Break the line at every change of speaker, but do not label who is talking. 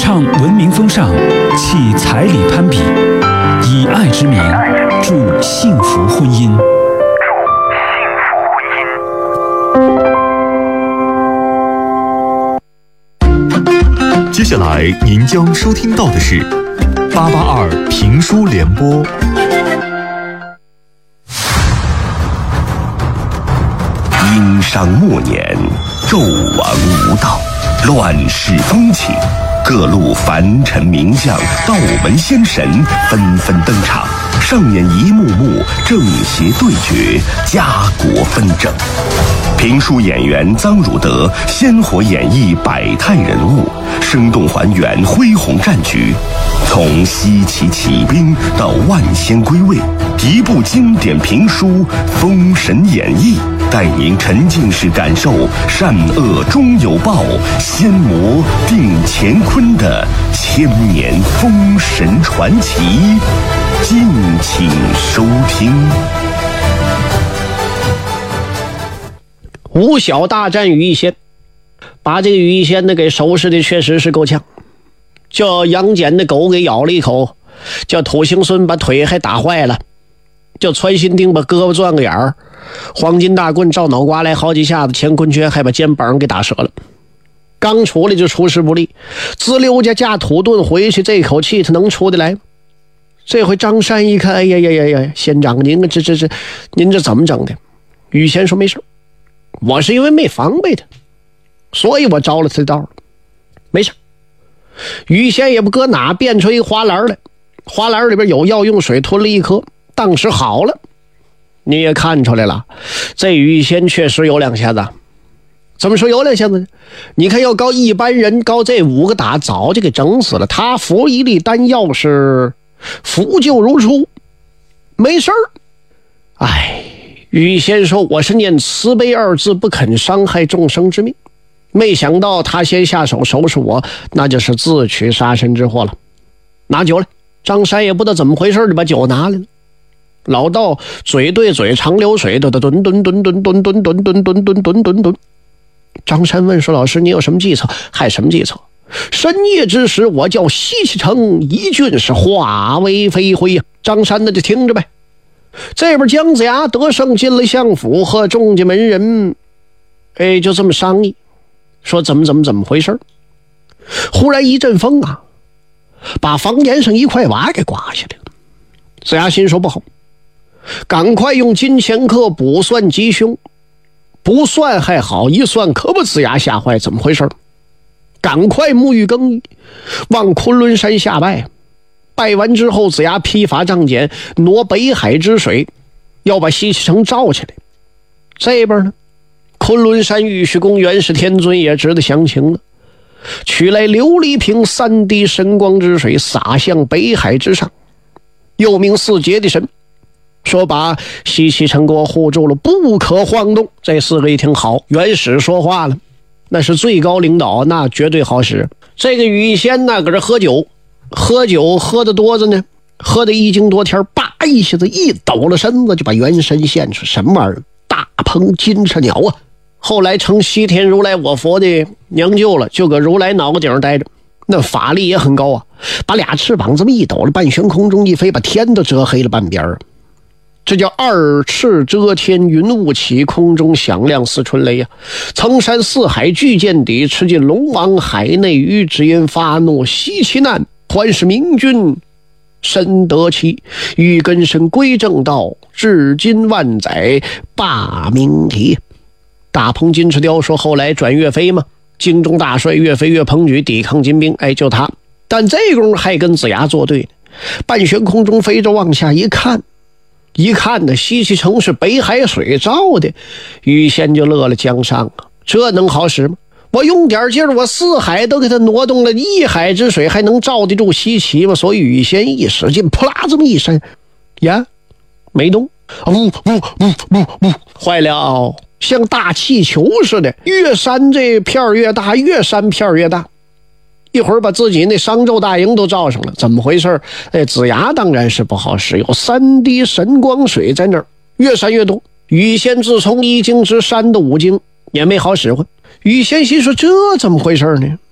唱文明风尚，弃彩礼攀比，以爱之名祝幸福婚姻。
接下来您将收听到的是882评书联播。
殷商末年，纣王无道，乱世风起，各路凡臣名将、道门仙神纷纷登场，上演一幕幕正邪对决、家国纷争。评书演员臧汝德鲜活演绎百态人物，生动还原恢宏战局。从西岐起兵到万仙归位，一部经典评书《封神演义》，带您沉浸式感受善恶终有报、仙魔定乾坤的千年封神传奇。敬请收听。
吴小大战于一仙，把这个于一仙呢给收拾的确实是够呛，叫杨戬的狗给咬了一口，叫土行孙把腿还打坏了，叫穿心钉把胳膊钻个眼儿，黄金大棍照脑瓜来好几下子，乾坤圈还把肩膀给打折了。刚出来就出师不利，自刘家架土遁回去，这口气他能出得来吗？这回张山一看，哎呀，仙长您您这怎么整的？于仙说没事，我是因为没防备他，所以我着了他的道了，没事。于仙也不搁哪变出一个花篮来，花篮里边有药用水，吞了一颗，当时好了。你也看出来了，这于仙确实有两下子。怎么说有两下子呢？你看要告一般人，告这5个打早就给整死了，他服一粒丹药是服救如初，没事儿。哎，于仙说我是念慈悲2字，不肯伤害众生之命，没想到他先下手收拾我，那就是自取杀身之祸了。拿酒来，张山也不知道怎么回事就把酒拿来了。老道嘴对嘴长流水，吨。张山问说：“老师，你有什么计策？”“还什么计策？深夜之时，我叫西岐城一郡是化为飞灰呀。”张山的就听着呗。这边姜子牙得胜进了相府，和众家门人，就这么商议，说怎么回事。忽然一阵风啊，把房檐上一块瓦给刮下来了。子牙心说不好，赶快用金钱课卜算吉凶。不算还好，一算可把子牙吓坏，怎么回事？赶快沐浴更衣，往昆仑山下拜。拜完之后，子牙披发仗剑，挪北海之水，要把西岐城罩起来。这边呢，昆仑山玉虚宫元始天尊也知道详情了，取来琉璃瓶3滴神光之水，洒向北海之上，又命4节的神说把西岐城给我护住了，不可晃动。这4个一听好，元始说话了，那是最高领导，那绝对好使。这个于仙呢搁这喝酒喝的多着呢，喝的一经多天，叭一下子一抖了身子，就把元神现出。什么玩意儿？大鹏金翅鸟啊！后来成西天如来我佛的娘舅了，就搁如来脑袋顶上待着，那法力也很高啊，把2翅膀这么一抖了，半悬空中一飞，把天都遮黑了半边儿。这叫2翅遮天，云雾起，空中响亮似春雷呀！层山四海俱见底，吃尽龙王海内鱼，只因发怒袭其难，还是明君深得其欲根深归正道，至今万载罢名题。大鹏金翅雕说后来转岳飞嘛，京中大帅岳飞岳鹏举抵抗金兵，就他。但这功夫还跟子牙作对呢，半悬空中飞着往下一看的西岐城是北海水罩的，于仙就乐了江上啊，这能好使吗？我用点劲儿，我4海都给他挪动了，1海之水还能罩得住西岐吗？所以于仙一使劲，扑啦这么一伸，呀，没动，坏了，像大气球似的，越扇这片越大，越扇片越大。一会儿把自己那商纣大营都罩上了，怎么回事？子牙当然是不好使，有3滴神光水在那儿，越扇越多。于仙自从1经之3的5经也没好使唤。于仙心说这怎么回事呢？